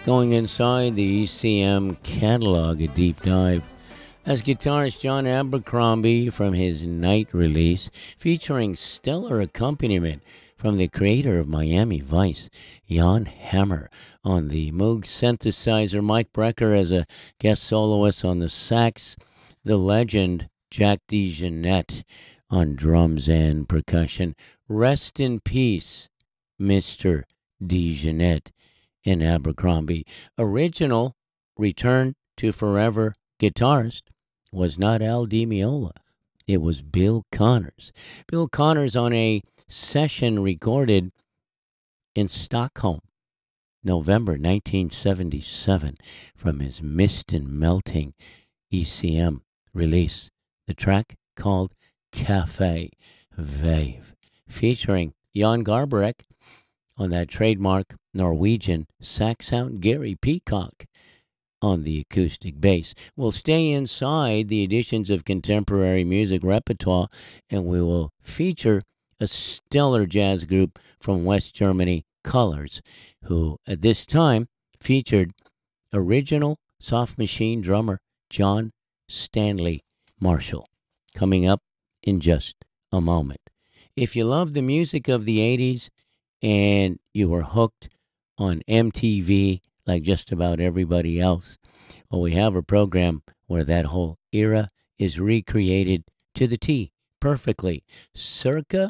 Going inside the ECM catalog, a deep dive, as guitarist John Abercrombie from his Night release, featuring stellar accompaniment from the creator of Miami Vice, Jan Hammer, on the Moog synthesizer, Mike Brecker as a guest soloist on the sax, the legend Jack DeJohnette on drums and percussion. Rest in peace, Mr. DeJohnette in Abercrombie. Original Return to Forever guitarist was not Al Di Meola. It was Bill Connors. Bill Connors on a session recorded in Stockholm, November 1977, from his Mist and Melting ECM release. The track called Cafe Vave, featuring Jan Garbarek on that trademark Norwegian sax sound, Gary Peacock on the acoustic bass. We'll stay inside the editions of contemporary music repertoire, and we will feature a stellar jazz group from West Germany, Colors, who at this time featured original Soft Machine drummer John Stanley Marshall. Coming up in just a moment. If you love the music of the 80s and you were hooked on MTV like just about everybody else, well, we have a program where that whole era is recreated to the T perfectly. Circa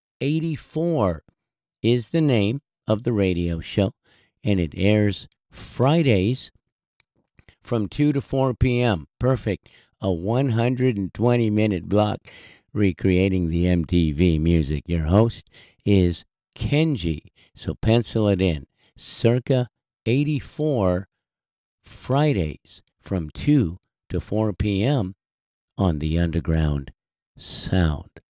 84 is the name of the radio show, and it airs Fridays from 2 to 4 p.m. Perfect. A 120-minute block recreating the MTV music. Your host is Kenji, so pencil it in. Circa 84 Fridays from 2 to 4 p.m. on the Underground Sound.